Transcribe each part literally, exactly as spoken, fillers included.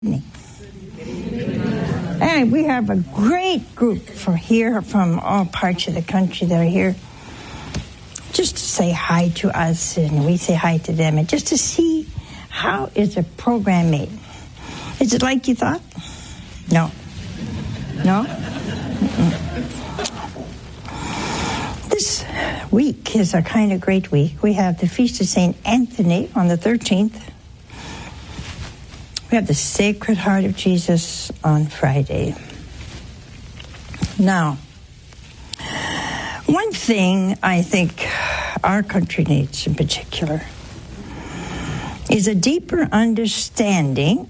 And we have a great group from here, from all parts of the country that are here, just to say hi to us, and we say hi to them, and just to see how is a program made. Is it like you thought? No. No? Mm-mm. This week is a kind of great week. We have the Feast of Saint Anthony on the thirteenth. We have the Sacred Heart of Jesus on Friday. Now, one thing I think our country needs in particular is a deeper understanding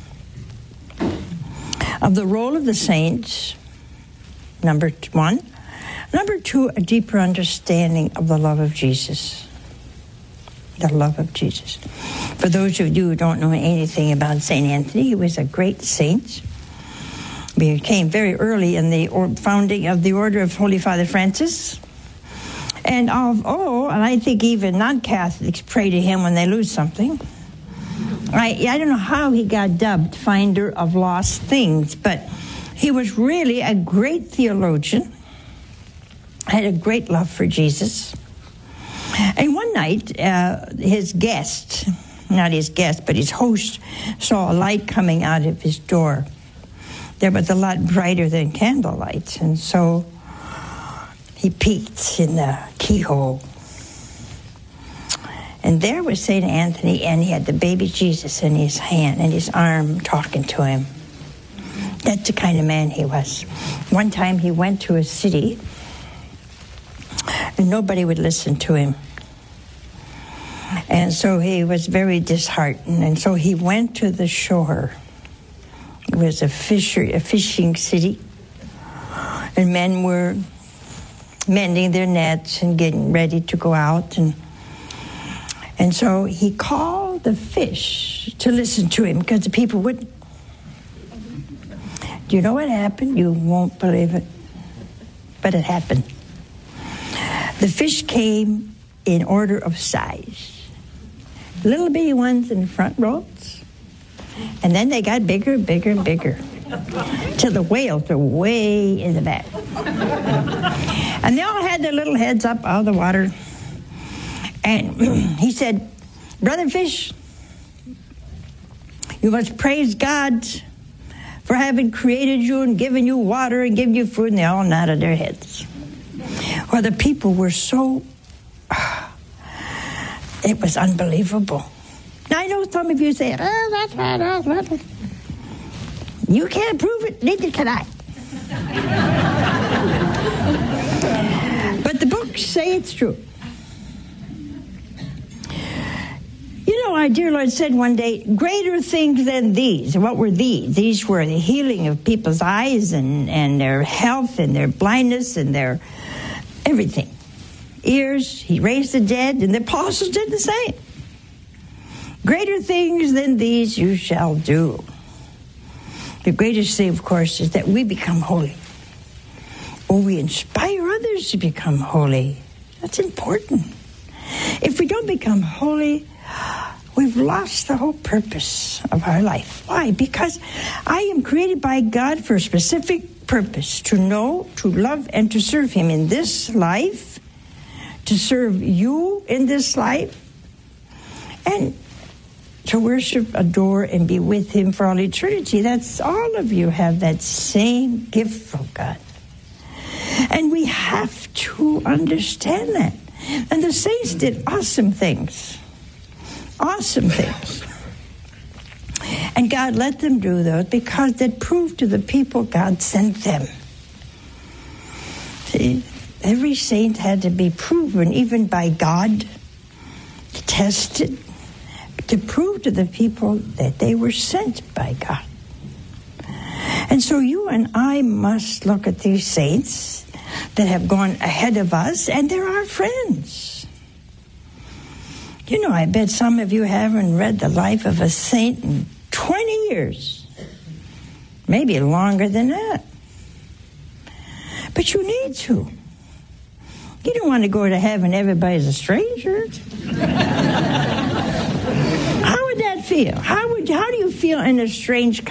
of the role of the saints, number one. Number two, a deeper understanding of the love of Jesus. The love of Jesus. For those of you who don't know anything about Saint Anthony, he was a great saint. He came very early in the founding of the Order of Holy Father Francis. And of oh, and I think even non-Catholics pray to him when they lose something. I, I don't know how he got dubbed Finder of Lost Things, but he was really a great theologian, had a great love for Jesus. And one night, uh, his guest, not his guest, but his host, saw a light coming out of his door. That was a lot brighter than candlelight, and so he peeked in the keyhole. And there was Saint Anthony, and he had the baby Jesus in his hand, and his arm talking to him. That's the kind of man he was. One time he went to a city, and nobody would listen to him. And so he was very disheartened, and so he went to the shore. It was a fisher, a fishing city, and men were mending their nets and getting ready to go out, and and so he called the fish to listen to him because the people wouldn't. Do you know what happened? You won't believe it, but it happened. The fish came in order of size. Little bitty ones in the front rows, and then they got bigger, bigger, and bigger, till the whales were way in the back. And they all had their little heads up out of the water. And he said, "Brother fish, you must praise God for having created you and given you water and given you food." And they all nodded their heads. Well, the people were so, uh, it was unbelievable. Now, I know some of you say, "Oh, that's right, that's right." You can't prove it, neither can I. But the books say it's true. You know, our dear Lord said one day, greater things than these. What were these? These were the healing of people's eyes and, and their health and their blindness and their everything. Ears, he raised the dead, and the apostles did the same. Greater things than these you shall do. The greatest thing, of course, is that we become holy. Or we inspire others to become holy. That's important. If we don't become holy, we've lost the whole purpose of our life. Why? Because I am created by God for a specific purpose, to know, to love, and to serve him in this life, to serve you in this life, and to worship, adore, and be with him for all eternity. That's all of you have that same gift from God. And we have to understand that. And the saints did awesome things. Awesome things. And God let them do those because it proved to the people God sent them. See, every saint had to be proven, even by God, tested, to prove to the people that they were sent by God. And so you and I must look at these saints that have gone ahead of us, and they're our friends. You know, I bet some of you haven't read the life of a saint in twenty years, maybe longer than that. But you need to. You don't want to go to heaven, everybody's a stranger. How would that feel? How would how do you feel in a strange